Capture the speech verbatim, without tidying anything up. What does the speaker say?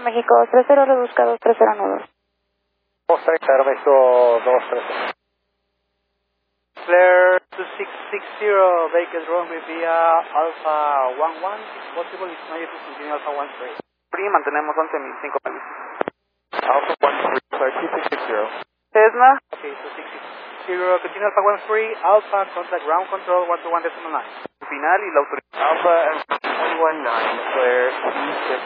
México dos tres cero, reduzca dos tres cero nueve. dos tres cero, dos tres cero. Flare two six six zero, Vegas runway via Alpha one one, if possible, it's not yet to continue Alpha one three. Free, mantenemos once mil cinco mil. Alpha one three, clear two six six zero. Cessna. Okay, two six six zero, continue Alpha one three, Alpha, contact ground control one two one decimal nine. Final y la autorización. Alpha one one nine, clear two six